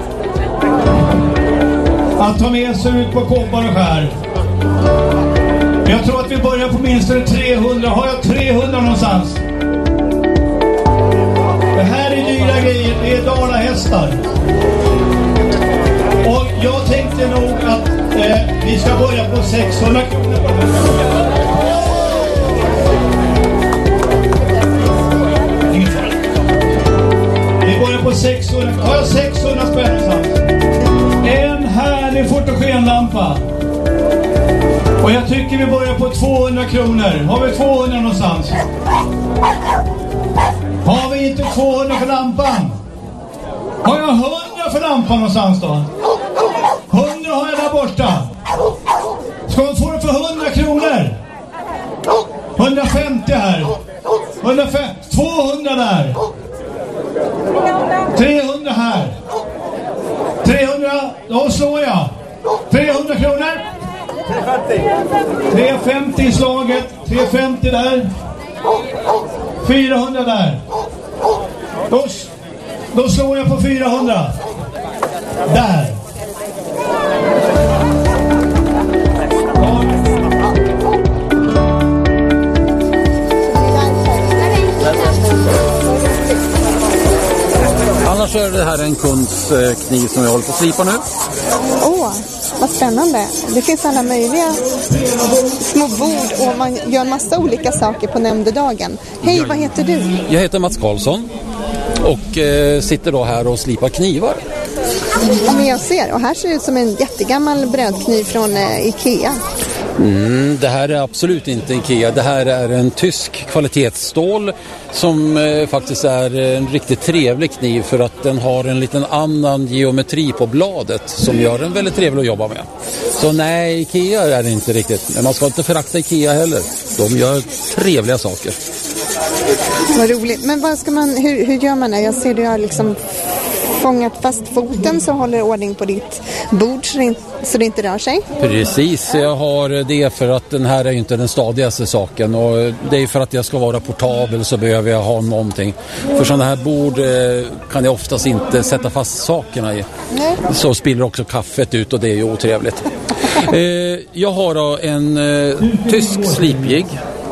Q: att ta med sig ut på kobbar och skär. Jag tror att vi börjar på minst 300. Har jag 300 någonstans? Det här är dyra grejer. Det är dalahästar. Och jag tänkte nog att vi ska börja på 600 kronor. Inget fall. Vi börjar på 600. Har jag 600 spänn någonstans? En härlig fotogenlampa. Och jag tycker vi börjar på 200 kronor. Har vi 200 någonstans? Har vi inte 200 för lampan? Har jag 100 för lampan någonstans då? 100 har jag där borta. Ska man få det för 100 kronor? 150 här. 150, 200 där. 300 här. 300, då slår jag. 300 kronor. 350 i slaget. 350 där. 400 där. Då slår jag på 400. Där.
R: Annars är det här en kunds kniv som jag håller på att slipa nu.
B: Vad spännande. Det finns alla möjliga små bord och man gör en massa olika saker på nämndedagen. Hej, vad heter du?
R: Jag heter Mats Karlsson och sitter då här och slipar knivar.
B: Ja, men jag ser. Och här ser det ut som en jättegammal brödkniv från Ikea.
R: Det här är absolut inte Ikea. Det här är en tysk kvalitetsstål som faktiskt är en riktigt trevlig kniv för att den har en liten annan geometri på bladet som gör den väldigt trevlig att jobba med. Så nej, Ikea är det inte riktigt. Men man ska inte förakta Ikea heller. De gör trevliga saker.
B: Vad roligt. Men vad ska man, hur gör man det? Jag ser du har liksom fångat fast foten så håller ordning på ditt bord så det inte rör sig.
R: Precis, jag har det för att den här är ju inte den stadigaste saken och det är för att jag ska vara portabel så behöver jag ha någonting. För sådana här bord kan jag oftast inte sätta fast sakerna i. Nej. Så spiller också kaffet ut och det är ju otrevligt. Jag har då en tysk slipjigg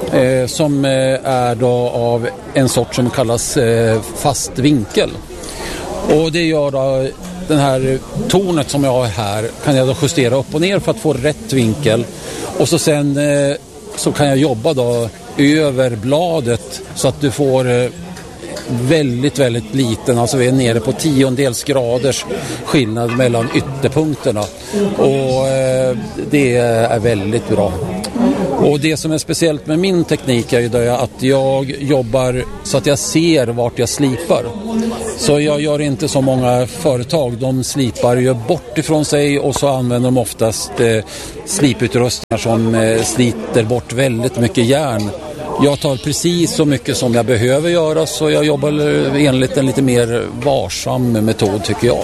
R: som är då av en sort som kallas fast vinkel. Och det gör då den här tornet som jag har här kan jag då justera upp och ner för att få rätt vinkel. Och så sen så kan jag jobba då över bladet så att du får väldigt, väldigt liten, alltså vi är nere på 10 graders skillnad mellan ytterpunkterna. Och det är väldigt bra. Och det som är speciellt med min teknik är ju då att jag jobbar så att jag ser vart jag slipar. Så jag gör inte så många företag, de slipar ju bort ifrån sig och så använder de oftast sliputrustningar som sliter bort väldigt mycket järn. Jag tar precis så mycket som jag behöver göra så jag jobbar enligt en lite mer varsam metod tycker jag.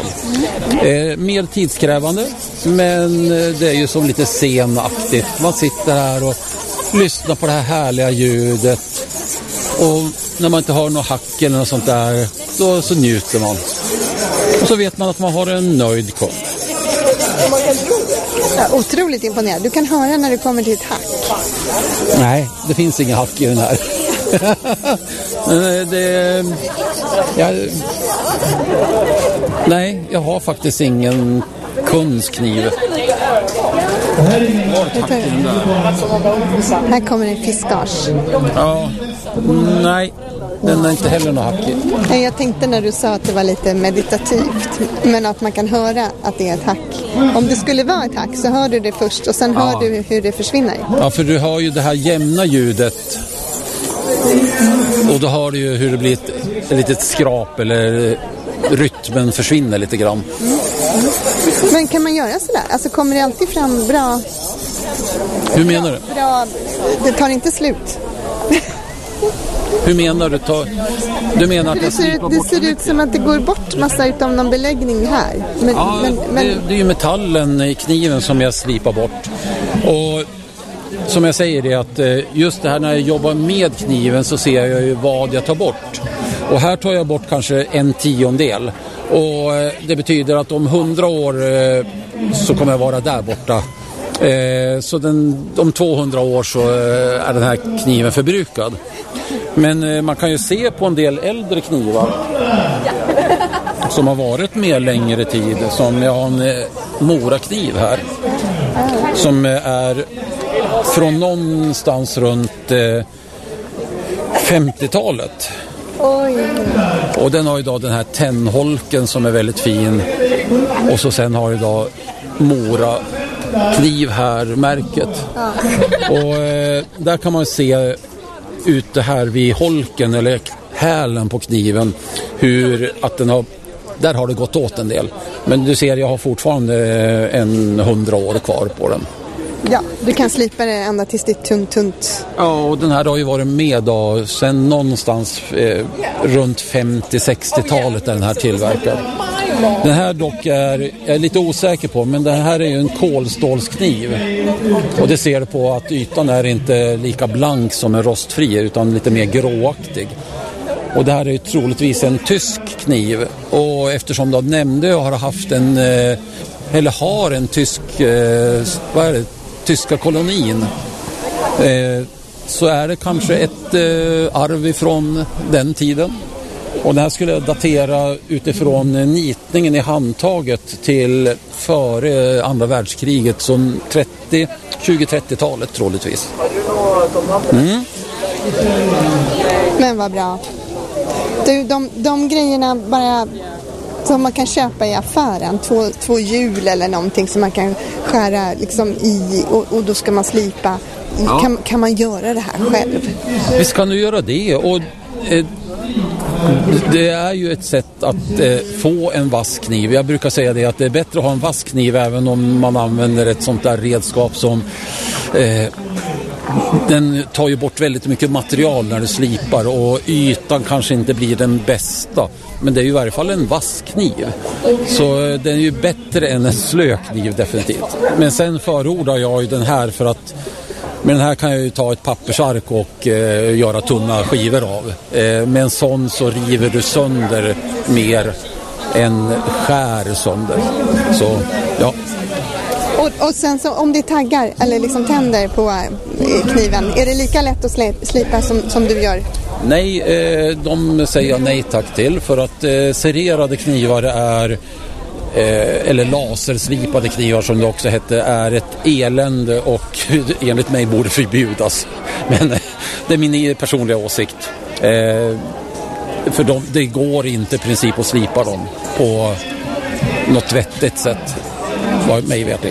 R: Mer tidskrävande men det är ju som lite scenaktigt. Man sitter här och lyssnar på det här härliga ljudet och när man inte har något hack eller något sånt där då så njuter man. Och så vet man att man har en nöjd kund.
B: Ja, otroligt imponerad. Du kan höra när du kommer till ett hack.
R: Nej, det finns inga hack i den här. Nej, jag har faktiskt ingen kundskniv.
B: Här kommer en fiskage.
R: Ja, nej. Den är inte heller någon hack i.
B: Nej, jag tänkte när du sa att det var lite meditativt. Men att man kan höra att det är ett hack. Om det skulle vara ett hack så hör du det först och sen hör du hur det försvinner.
R: Ja, för du har ju det här jämna ljudet. Och då hör du ju hur det blir ett litet skrap eller rytmen försvinner lite grann.
B: Men kan man göra sådär? Alltså kommer det alltid fram bra?
R: Hur menar du?
B: Bra, det tar inte slut.
R: Hur menar du? Du menar att
B: det ser ut som att det går bort massa utav någon beläggning här. Men
R: det är ju metallen i kniven som jag slipar bort. Och som jag säger det att just det här när jag jobbar med kniven så ser jag ju vad jag tar bort. Och här tar jag bort kanske 1/10. Och det betyder att om 100 år så kommer jag vara där borta. Så om 200 år så är den här kniven förbrukad. Men man kan ju se på en del äldre knivar som har varit med längre tid. Som jag har en morakniv här som är från någonstans runt 50-talet.
B: Oj.
R: Och den har idag den här tennholken som är väldigt fin. Och så sen har idag Mora kniv här märket.
B: Ja.
R: Och där kan man se ute här vid holken eller hälen på kniven hur att den har, där har det gått åt en del. Men du ser, jag har fortfarande 100 år kvar på den.
B: Ja, du kan slipa det ända tills det är tunt.
R: Ja, och den här har ju varit med då sen någonstans runt 50-60-talet där den här tillverkad. Den här dock är jag lite osäker på, men det här är ju en kolstålskniv. Och det ser på att ytan är inte lika blank som en rostfri utan lite mer gråaktig. Och det här är ju troligtvis en tysk kniv. Och eftersom de nämnde jag har haft har en tysk, tyska kolonin, så är det kanske ett arv ifrån den tiden. Och det här skulle datera utifrån nitningen i handtaget till före andra världskriget, som 20-30-talet troligtvis.
B: Men vad bra. Du, de grejerna bara som man kan köpa i affären, två hjul eller någonting som man kan skära liksom i och då ska man slipa. Ja. Kan man göra det här själv?
R: Visst kan du göra det, och det är ju ett sätt att få en vass kniv. Jag brukar säga det att det är bättre att ha en vass kniv även om man använder ett sånt där redskap som den tar ju bort väldigt mycket material när du slipar och ytan kanske inte blir den bästa. Men det är ju i varje fall en vass kniv. Så den är ju bättre än en slökniv definitivt. Men sen förordar jag ju den här för att med den här kan jag ju ta ett pappersark och göra tunna skivor av. Med en sån så river du sönder mer än skär sönder. Så ja.
B: Och sen så om det är taggar eller liksom tänder på kniven, är det lika lätt att slipa som du gör?
R: Nej, de säger jag nej tack till, för att sererade knivar är eller laserslipade knivar som det också hette, är ett elände och enligt mig borde förbjudas. Men det är min personliga åsikt. För det går inte i princip att slipa dem på något vettigt sätt. Vad mig vet det.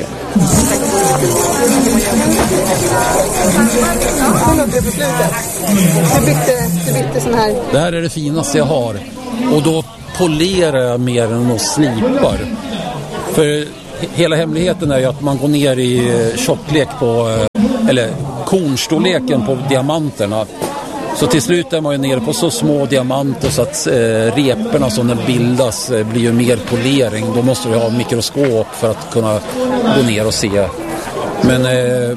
B: Du bytte sån här.
R: Det här är det finaste jag har. Och då polerar jag mer än att slipar. För hela hemligheten är ju att man går ner i tjocklek på, eller kornstorleken på diamanterna. Så till slut är man ju nere på så små diamanter så att reporna som den bildas blir ju mer polering. Då måste du ha mikroskop för att kunna gå ner och se. Men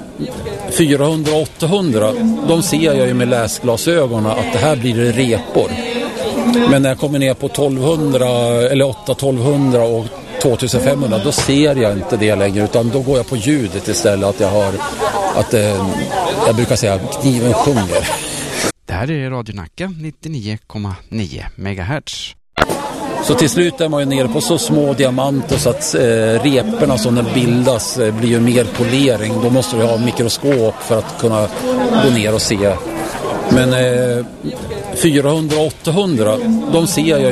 R: 400-800, de ser jag ju med läsglasögonen att det här blir repor. Men när jag kommer ner på 1200 eller 8-1200 och 2500, då ser jag inte det längre, utan då går jag på ljudet istället, att jag har jag brukar säga kniven sjunger.
S: Det här är Radio Nacka 99,9 MHz.
R: Så till slut är man ju nere på så små diamanter så att reporna som den bildas blir ju mer polering. Då måste du ha mikroskop för att kunna gå ner och se. Men 400-800, de ser jag